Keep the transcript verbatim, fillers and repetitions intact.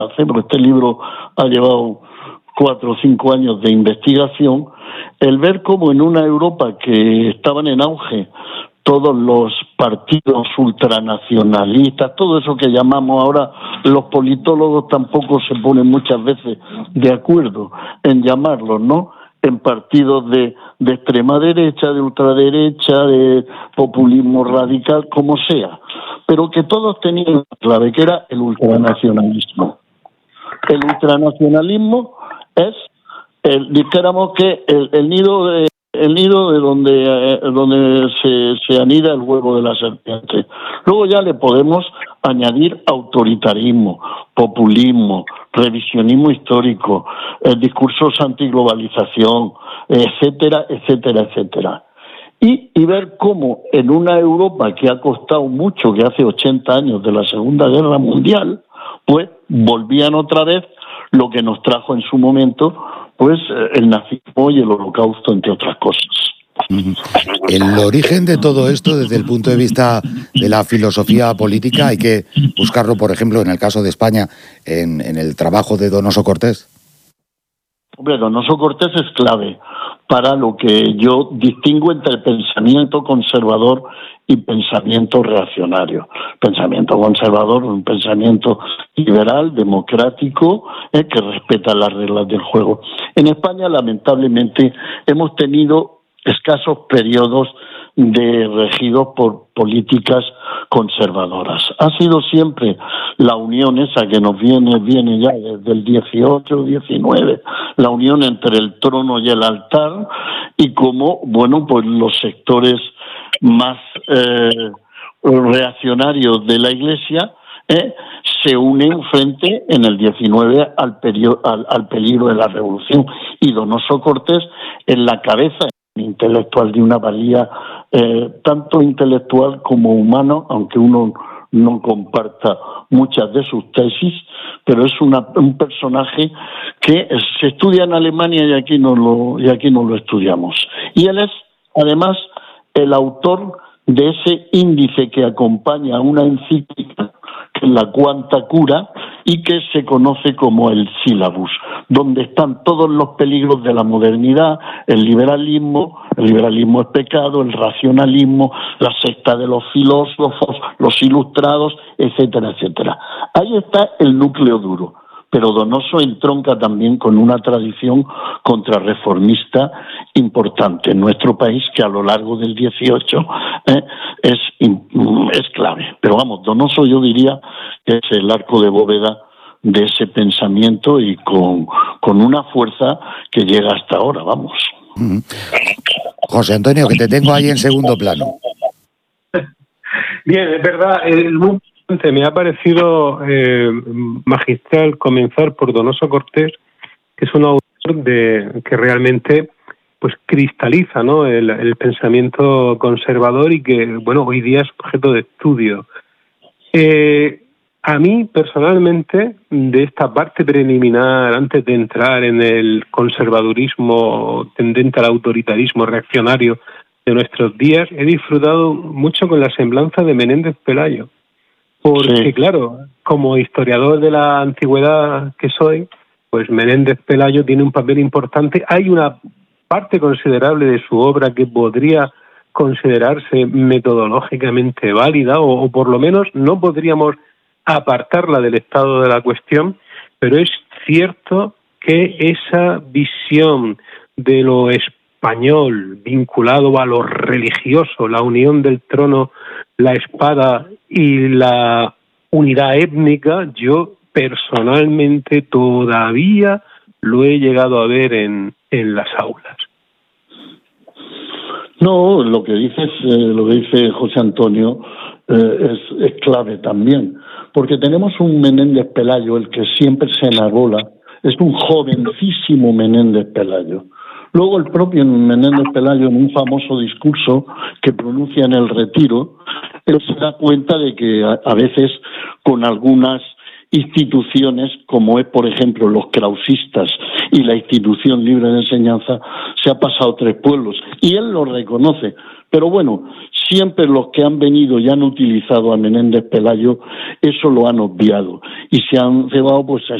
hacer, porque este libro ha llevado cuatro o cinco años de investigación, el ver cómo en una Europa que estaban en auge todos los partidos ultranacionalistas, todo eso que llamamos ahora, los politólogos tampoco se ponen muchas veces de acuerdo en llamarlos, ¿no?, en partidos de, de extrema derecha, de ultraderecha, de populismo radical, como sea, pero que todos tenían una clave, que era el ultranacionalismo. El ultranacionalismo es, el, dijéramos que el, el nido de el nido de donde eh, donde se, se anida el huevo de la serpiente. Luego ya le podemos añadir autoritarismo, populismo, revisionismo histórico, eh, discursos antiglobalización, etcétera, etcétera, etcétera. Y, y ver cómo en una Europa que ha costado mucho, que hace ochenta años de la Segunda Guerra Mundial, pues volvían otra vez lo que nos trajo en su momento, pues el nazismo y el holocausto, entre otras cosas. El origen de todo esto, desde el punto de vista de la filosofía política, hay que buscarlo, por ejemplo, en el caso de España, en, en el trabajo de Donoso Cortés. Hombre, Donoso Cortés es clave para lo que yo distingo entre pensamiento conservador y pensamiento reaccionario. Pensamiento conservador, un pensamiento liberal, democrático, eh, que respeta las reglas del juego. En España, lamentablemente, hemos tenido escasos periodos de regidos por políticas conservadoras. Ha sido siempre la unión esa que nos viene viene ya desde el dieciocho, diecinueve, la unión entre el trono y el altar, y como, bueno, pues los sectores más eh, reaccionarios de la Iglesia eh, se unen frente en el diecinueve al, perio, al, al peligro de la revolución, y Donoso Cortés en la cabeza intelectual de una valía eh, tanto intelectual como humano, aunque uno no comparta muchas de sus tesis, pero es una, un personaje que se estudia en Alemania y aquí no lo y aquí no lo estudiamos. Y él es además el autor de ese índice que acompaña a una encíclica, que es la Quanta Cura, y que se conoce como el Sílabus, donde están todos los peligros de la modernidad, el liberalismo, el liberalismo es pecado, el racionalismo, la secta de los filósofos, los ilustrados, etcétera, etcétera. Ahí está el núcleo duro. Pero Donoso entronca también con una tradición contrarreformista importante en nuestro país, que a lo largo del dieciocho eh, es, es clave. Pero vamos, Donoso yo diría que es el arco de bóveda de ese pensamiento, y con, con una fuerza que llega hasta ahora, vamos. José Antonio, que te tengo ahí en segundo plano. Bien, es verdad, el me ha parecido eh, magistral comenzar por Donoso Cortés, que es un autor de, que realmente pues cristaliza, ¿no?, el, el pensamiento conservador, y que, bueno, hoy día es objeto de estudio. Eh, a mí, personalmente, de esta parte preliminar, antes de entrar en el conservadurismo tendente al autoritarismo reaccionario de nuestros días, he disfrutado mucho con la semblanza de Menéndez Pelayo. Porque, sí, claro, como historiador de la antigüedad que soy, pues Menéndez Pelayo tiene un papel importante. Hay una parte considerable de su obra que podría considerarse metodológicamente válida, o, o por lo menos no podríamos apartarla del estado de la cuestión, pero es cierto que esa visión de lo español vinculado a lo religioso, la unión del trono, la espada y la unidad étnica, yo personalmente todavía lo he llegado a ver en, en las aulas. No, lo que dices, eh, lo que dice José Antonio eh, es, es clave también, porque tenemos un Menéndez Pelayo, el que siempre se enarbola, es un jovencísimo Menéndez Pelayo. Luego el propio Menéndez Pelayo, en un famoso discurso que pronuncia en el Retiro, él se da cuenta de que a, a veces con algunas instituciones como es, por ejemplo, los krausistas y la institución libre de enseñanza, se ha pasado tres pueblos. Y él lo reconoce. Pero bueno, siempre los que han venido y han utilizado a Menéndez Pelayo, eso lo han obviado. Y se han cebado pues a